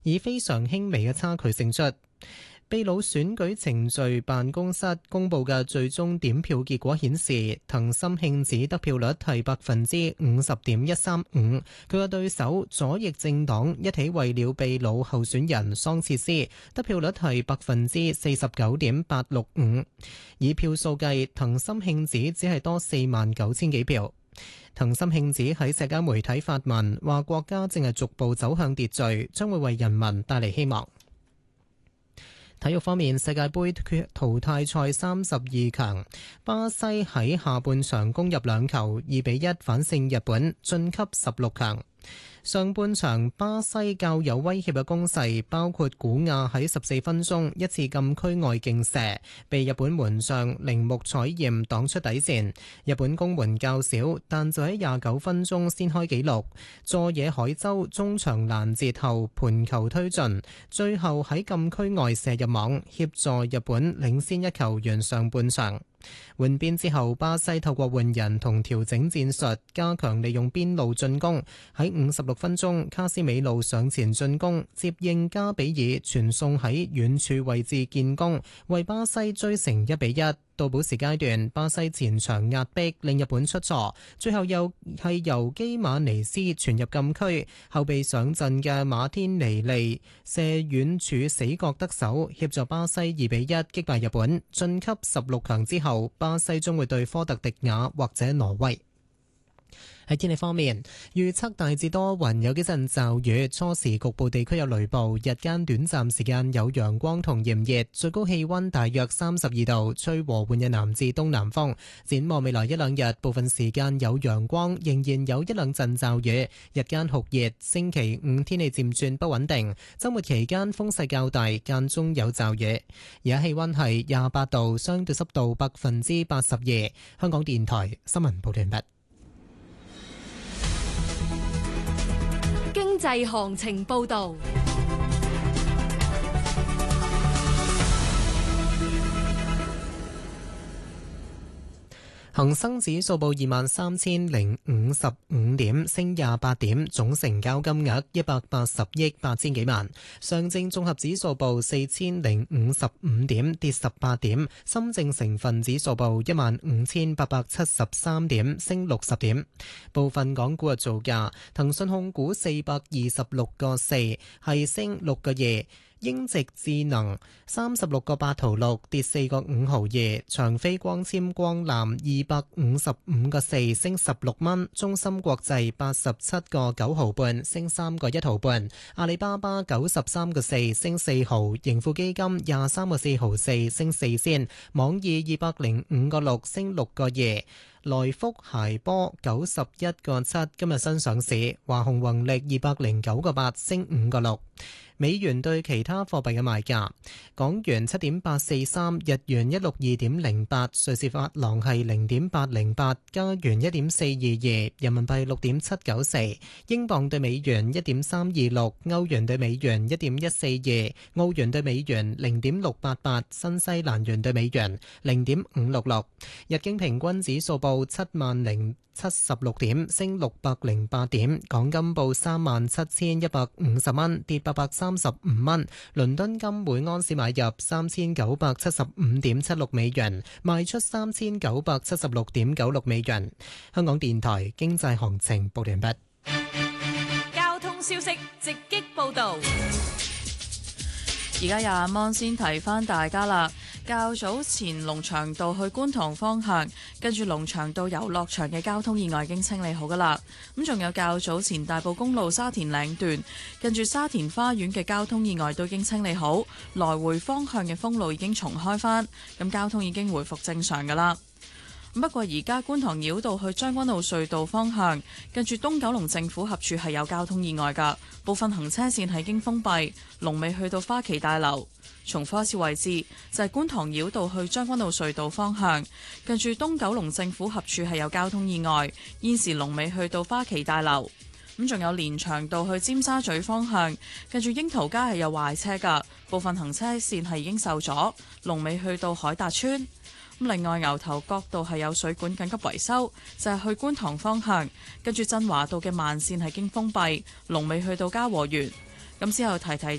以非常輕微嘅差距勝出。秘魯選舉程序辦公室公佈嘅最終點票結果顯示，藤森慶子得票率係50.135%，佢嘅對手左翼政黨一起為了秘魯候選人桑切斯得票率係49.865%。以票數計，藤森慶子只係多49000幾票。藤森慶子喺社交媒體發文話，國家正係逐步走向秩序，將會為人民帶嚟希望。體育方面，世界盃淘汰賽32強，巴西喺下半場攻入2球，2-1反勝日本，晉級16強。上半場巴西較有威脅嘅攻勢，包括古亞喺14分鐘一次禁區外勁射，被日本門將鈴木彩艷擋出底線。日本攻門較少，但就喺29分鐘先開紀錄。佐野海洲中場攔截後盤球推進，最後喺禁區外射入網，協助日本領先1球完上半場。換邊之後，巴西透過換人同調整戰術，加強利用邊路進攻。喺56分鐘，卡斯美路上前進攻，接應加比爾傳送喺遠處位置建功，為巴西追成1-1。到補時階段，巴西前場壓迫令日本出錯，最後又係由基馬尼斯傳入禁區，後備上陣嘅馬天尼利射遠處死角得手，協助巴西2-1擊敗日本，晉級16強之後，巴西將會對科特迪瓦或者挪威。喺天氣方面，預測大致多雲，有幾陣驟雨，初時局部地區有雷暴，日間短暫時間有陽光同炎熱，最高氣溫大約32度，吹和緩嘅南至東南風。展望未來一兩日，部分時間有陽光，仍然有一兩陣驟雨，日間酷熱。星期五天氣漸轉不穩定，周末期間風勢較大，間中有驟雨。而家氣溫係28度，相對濕度82%。香港電台新聞報道完畢。 經濟行情報道。 恒生指數報23,055點，升28點，總成交金額180億8千幾萬。上證綜合指數報4055點，跌18點。深證成分指數報15,873點，升60點。部分港股嘅造價，騰訊控股426個4，係升6個2。英直智能36個8毫6，跌4個5毫2。長飛光纖光纜255個4，升16蚊。中芯國際87個9毫半，升3個1毫半。阿里巴巴93個4，升4毫。盈富基金23個4毫4，升4仙。網易205個6，升6個2。來福諧波91個7，今日新上市。華虹宏力209個8，升5個6。美元對其他貨幣嘅賣價：港元7.843，日元162.08，瑞士法郎係0.808，加元1.422，人民幣6.794，英鎊對美元1.326，歐元對美元1.142，澳元對美元0.688，新西蘭元對美元0.566。日經平均指數報70,076點，升608點。港金報37,150蚊，跌835蚊。倫敦金每安士買入3975.76美元，賣出3976.96美元。香港電台經濟行情報完畢。 交通消息直擊報道。 而家由阿芒先提翻大家啦。較早前龍翔道去觀塘方向，跟住龍翔道遊樂場嘅交通意外已經清理好噶啦。咁仲有較早前大埔公路沙田嶺段，跟住沙田花園嘅交通意外都已經清理好，來回方向嘅封路已經重開返，咁交通已經回復正常噶啦。不過而家觀塘繞道去將軍澳隧道方向，跟住東九龍政府合署係有交通意外噶，部分行車線係已經封閉，龍尾去到花旗大樓。重複一次位置就係觀塘繞道去將軍澳隧道方向，近住東九龍政府合署係有交通意外，現時龍尾去到花旗大樓。咁仲有連翔道去尖沙咀方向，近住櫻桃街係有壞車噶，部分行車線係已經受阻，龍尾去到海達村。另外牛頭角道係有水管緊急維修，就係去觀塘方向，跟住振華道嘅慢線係經封閉，龍尾去到嘉和園。 咁之後提提